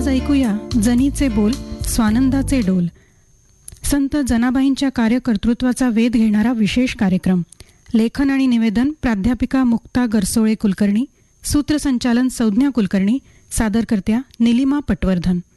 ऐकूया जनीचे बोल स्वानंदाचे डोल. संत जनाबाईंच्या कार्यकर्तृत्वाचा वेध घेणारा विशेष कार्यक्रम. लेखन आणि निवेदन प्राध्यापिका मुक्ता गरसोळे कुलकर्णी. सूत्रसंचालन संज्ञा कुलकर्णी. सादरकर्त्या निलिमा पटवर्धन.